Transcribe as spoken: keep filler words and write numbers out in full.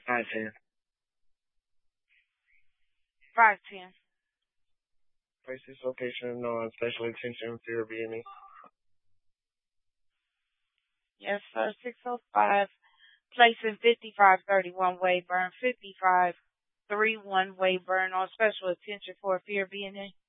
five ten. five ten. Place this location on special attention for your B and E. Yes, sir. six oh five. Placing fifty-five thirty-one Wayburn, fifty-five thirty-one Wayburn on special attention for a fear B and A.